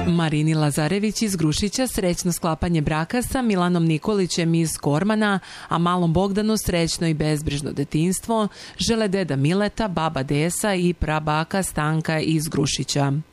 Marini Lazarević iz Grušića srećno sklapanje braka sa Milanom Nikolićem iz Kormana, a malom Bogdanu srećno i bezbrižno detinjstvo žele deda Mileta, baba Desa i prabaka Stanka iz Grušića.